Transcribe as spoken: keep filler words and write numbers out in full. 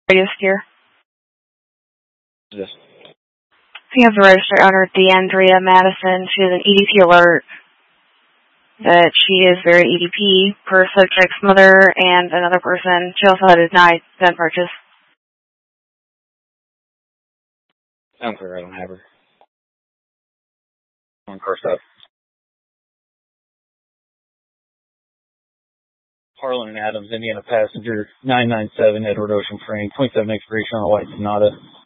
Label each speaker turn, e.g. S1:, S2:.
S1: radio steer.
S2: Yes.
S1: He has a registered owner, DeAndrea Madison. She has an E D P alert that she is very E D P per subject's mother and another person. She also had a denied gun purchase.
S2: I'm clear, I don't have her. One car stop. Harlan Adams, Indiana passenger, nine nine seven, Edward Ocean Frame, twenty-seven expiration on a white Sonata.